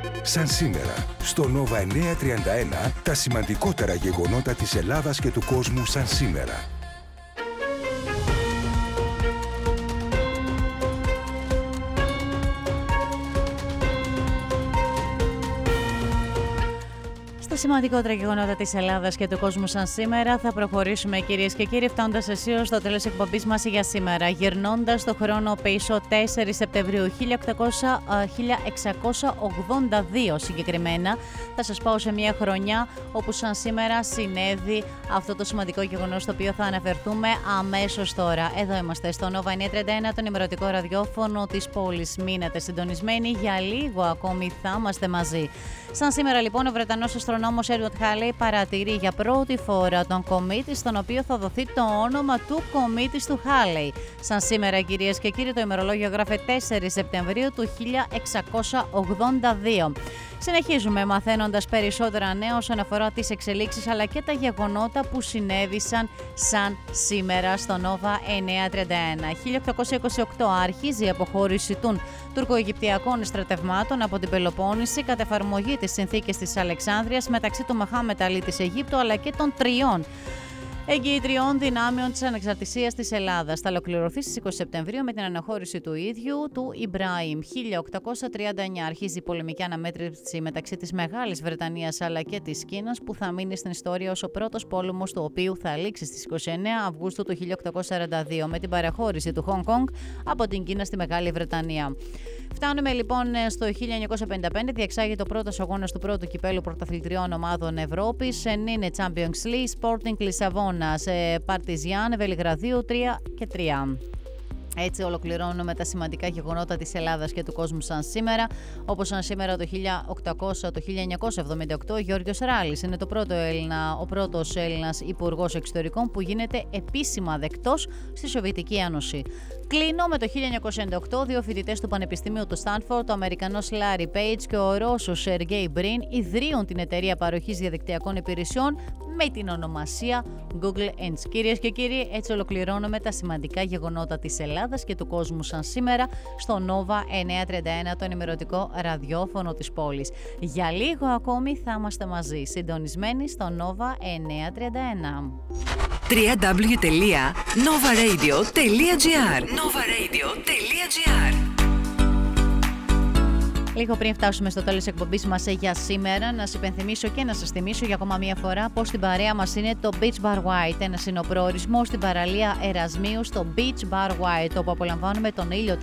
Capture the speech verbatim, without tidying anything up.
Σαν σήμερα, στο Nova εννιακόσια τριάντα ένα, τα σημαντικότερα γεγονότα της Ελλάδας και του κόσμου σαν σήμερα. Στα σημαντικότερα γεγονότα της Ελλάδας και του κόσμου σαν σήμερα θα προχωρήσουμε, κυρίες και κύριοι, φτάνοντας αισίως στο τέλος εκπομπής μας για σήμερα. Γυρνώντας το χρόνο πίσω, τέσσερις Σεπτεμβρίου χίλια εξακόσια ογδόντα δύο συγκεκριμένα, θα σας πάω σε μια χρονιά όπου σαν σήμερα συνέβη αυτό το σημαντικό γεγονός, στο οποίο θα αναφερθούμε αμέσως τώρα. Εδώ είμαστε στο Nova εννιακόσια τριάντα ένα, το ενημερωτικό ραδιόφωνο της πόλης. Μείνετε συντονισμένοι, για λίγο ακόμη θα είμαστε μαζί. Σαν σήμερα λοιπόν, ο Βρετανός αστρονόμος Edward Halley παρατηρεί για πρώτη φορά τον κομήτη, στον οποίο θα δοθεί το όνομα του κομήτης του Halley. Σαν σήμερα, κυρίες και κύριοι, το ημερολόγιο γράφει τέσσερις Σεπτεμβρίου του χίλια εξακόσια ογδόντα δύο. Συνεχίζουμε μαθαίνοντας περισσότερα νέα όσον αφορά τις εξελίξεις αλλά και τα γεγονότα που συνέβησαν σαν σήμερα στο Nova εννιακόσια τριάντα ένα. χίλια οκτακόσια είκοσι οκτώ αρχίζει η αποχώρηση των τουρκοαιγυπτιακών στρατευμάτων από την Πελοπόννηση κατ' εφαρμογή της συνθήκης της Αλεξάνδρειας μεταξύ του Μοχάμετ Αλή της Αιγύπτου αλλά και των τριών εγγυητριών δυνάμεων της ανεξαρτησίας της Ελλάδας. Θα ολοκληρωθεί στις είκοσι Σεπτεμβρίου με την αναχώρηση του ίδιου του Ιμπραήμ. χίλια οκτακόσια τριάντα εννιά αρχίζει η πολεμική αναμέτρηση μεταξύ της Μεγάλης Βρετανίας αλλά και της Κίνας, που θα μείνει στην ιστορία ως ο πρώτος πόλεμος του οποίου θα λήξει στις είκοσι εννέα Αυγούστου του χίλια οκτακόσια σαράντα δύο με την παραχώρηση του Χονγκ Κονγκ από την Κίνα στη Μεγάλη Βρετανία. Φτάνουμε λοιπόν στο χίλια εννιακόσια πενήντα πέντε, διεξάγεται ο πρώτος αγώνας του πρώτου κυπέλου πρωταθλητριών ομάδων Ευρώπης. Είναι Champions League, Sporting Λισαβόνα σε Παρτιζιάν Βελιγραδίου τρία και τρία. Έτσι ολοκληρώνουμε τα σημαντικά γεγονότα της Ελλάδας και του κόσμου σαν σήμερα. Όπως σαν σήμερα το χίλια οκτακόσια, το χίλια εννιακόσια εβδομήντα οκτώ, ο Γιώργος Ράλης είναι το πρώτο Έλληνα, ο πρώτος Έλληνας υπουργός εξωτερικών που γίνεται επίσημα δεκτός στη Σοβιετική Ένωση. Κλείνω με το χίλια εννιακόσια ενενήντα οκτώ, δύο φοιτητές του Πανεπιστημίου του Στάνφορντ, ο Αμερικανός Λάρι Πέιτς και ο Ρώσος Σεργέι Μπριν, ιδρύουν την εταιρεία παροχής διαδικτυακών υπηρεσιών με την ονομασία Google Ends. Κυρίες και κύριοι, έτσι ολοκληρώνουμε τα σημαντικά γεγονότα της Ελλάδας και του κόσμου σαν σήμερα στο Nova εννιακόσια τριάντα ένα, το ενημερωτικό ραδιόφωνο της πόλης. Για λίγο ακόμη θα είμαστε μαζί, συντονισμένοι στο Nova εννιακόσια τριάντα ένα. double-u double-u double-u τελεία nova radio τελεία gr nova radio τελεία gr. Λίγο πριν φτάσουμε στο τέλος της εκπομπής μας για σήμερα, να σας υπενθυμίσω και να σας θυμίσω για ακόμα μία φορά πως στην παρέα μας είναι το Beach Bar White, ένα συνοπροορισμό στην παραλία Ερασμίου στο Beach Bar White, όπου απολαμβάνουμε τον ήλιο